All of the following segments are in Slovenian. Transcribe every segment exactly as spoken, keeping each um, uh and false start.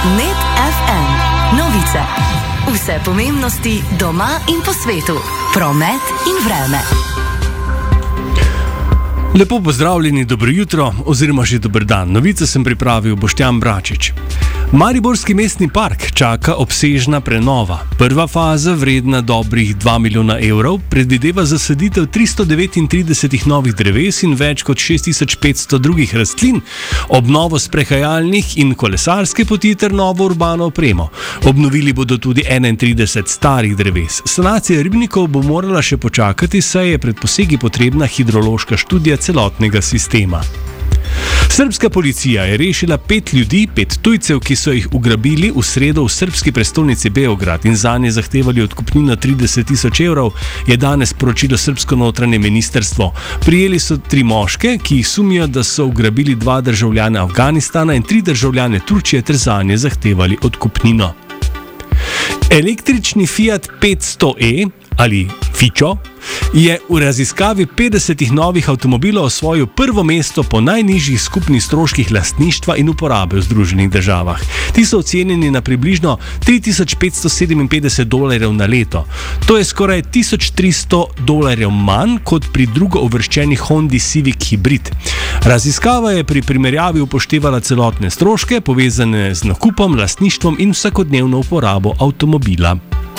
Net ef em. Novice. Vse pomembnosti doma in po svetu. Promet in vreme. Lepo pozdravljeni, dobro jutro oziroma že dober dan. Novice sem pripravil Boštjan Bračič. Mariborski mestni park čaka obsežna prenova. Prva faza, vredna dobrih dva milijona evrov, predvideva zasaditev tristo devetintrideset novih dreves in več kot šest tisoč petsto drugih rastlin, obnovo sprehajalnih in kolesarske poti ter novo urbano opremo. Obnovili bodo tudi enaintrideset starih dreves. Sanacija ribnikov bo morala še počakati, saj je pred posegi potrebna hidrološka študija celotnega sistema. Srbska policija je rešila pet ljudi, pet tujcev, ki so jih ugrabili v sredo v srbski prestolnici Beograd in zanje zahtevali odkupnino trideset tisoč evrov, je danes poročilo srbsko notranje ministrstvo. Prijeli so tri moške, ki jih sumijo, da so ugrabili dva državljana Afganistana in tri državljane Turčije ter zanje zahtevali odkupnino. Električni Fiat petsto e ali Fičo je v raziskavi petdesetih novih avtomobilov osvojil prvo mesto po najnižjih skupnih stroških lastništva in uporabe v Združenih državah. Ti so ocenjeni na približno tri tisoč petsto sedeminpetdeset dolarjev na leto. To je skoraj tisoč tristo dolarjev manj kot pri drugouvrščeni Hondi Civic Hybrid. Raziskava je pri primerjavi upoštevala celotne stroške, povezane z nakupom, lastništvom in vsakodnevno uporabo avtomobila.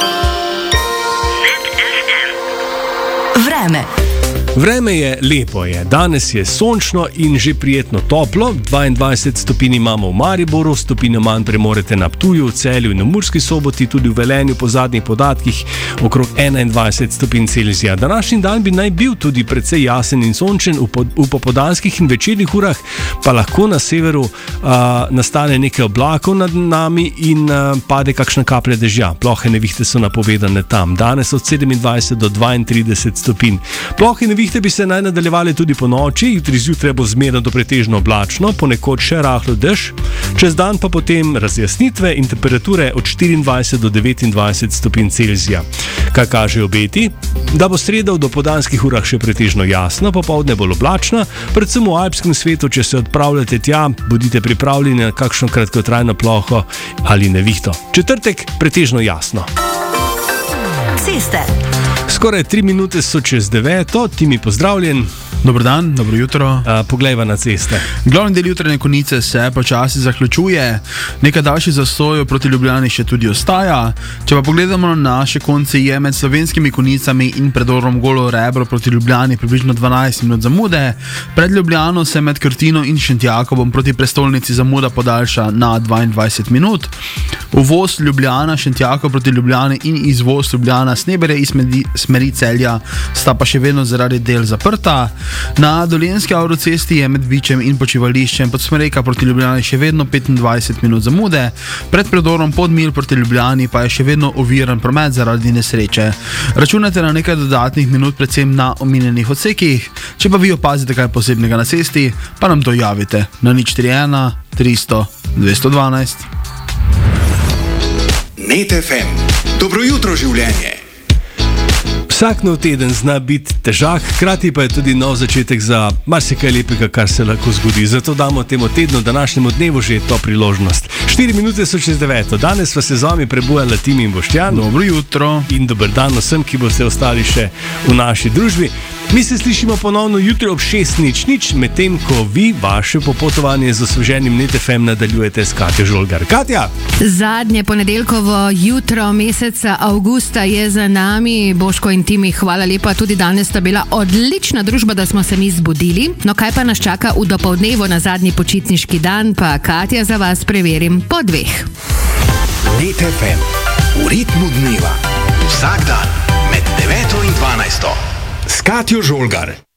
Vreme. Vreme je lepo je. Danes je sončno in že prijetno toplo. dvaindvajset stopinj imamo v Mariboru, stopinjo manj premorete na Ptuju, v Celju in v Murski Soboti, tudi v Velenju po zadnjih podatkih okrog enaindvajset stopinj Celzija. Današnji dan bi naj bil tudi precej jasen in sončen, v, pod, v popoldanskih in večernih urah pa lahko na severu uh, nastane nekaj oblakov nad nami in uh, pade kakšna kaplja dežja. Plohe nevihte so napovedane tam. Danes od sedemindvajset do dvaintrideset stopinj. Plohe nevihte Vihte bi se naj nadaljevali tudi po noči, jutri zjutraj bo zmerno do pretežno oblačno, ponekod še rahlo dež, čez dan pa potem razjasnitve in temperature od štiriindvajset do devetindvajset stopinj Celzija. Kaj kaže obeti? Da bo sreda v dopoldanskih urah še pretežno jasno, popoldne bolj oblačna, predvsem v alpskem svetu, če se odpravljate tja, bodite pripravljeni na kakšno kratkotrajno ploho ali nevihto. Četrtek pretežno jasno. Ceste. Skoraj tri minute so čez deveto, Timi pozdravljen. Dobro dan, dobro jutro. Uh, poglejva na ceste. Glavni del jutranje konice se počasi zaključuje, nekaj daljših zastojev proti Ljubljani še tudi ostaja. Če pa pogledamo na naše konce, je med slovenskimi konicami in predorom Golo Rebro proti Ljubljani približno dvanajst minut zamude. Pred Ljubljano se med Krtino in Šentjakobom proti prestolnici zamuda podaljša na dvaindvajset minut. Uvoz Ljubljana, Šentjakov proti Ljubljani in izvoz Ljubljana, Sneberje iz smeri Celja sta pa še vedno zaradi del zaprta. Na Dolenjski avtocesti je med Vičem in Počivališčem Podsmreka proti Ljubljani še vedno petindvajset minut zamude, pred predorom Podmilj proti Ljubljani pa je še vedno oviran promet zaradi nesreče. Računate na nekaj dodatnih minut, predvsem na omenjenih odsekih. Če pa vi opazite kaj posebnega na cesti, pa nam to javite na nič štiri ena tristo dvesto dvanajst. Net ef em. Dobro jutro, življenje. Vsak nov teden zna biti težak, hkrati pa je tudi nov začetek za marsikaj lepega, kar se lahko zgodi. Zato damo temu tednu, današnjemu dnevu že to priložnost. Štiri minute so čez deveto. Danes sva se z vami prebujala Timi in Boštjan. Dobro jutro. In dober dan vsem, ki boste ostali še v naši družbi. Mi se slišimo ponovno jutri ob šest nič nič, medtem ko vi vaše popotovanje z osveženim Net ef em nadaljujete s Katjo Žolgar. Katja! Zadnje ponedeljkovo jutro meseca avgusta je za nami. Boško in Timi, hvala lepa, tudi danes sta bila odlična družba, da smo se mi zbudili. No, kaj pa nas čaka v dopoldnevu na zadnji počitniški dan, pa Katja za vas preverim po dveh. Net ef em. V ritmu dneva. Vsak dan med deveto in dvanajsto. S Katjo Žolgar.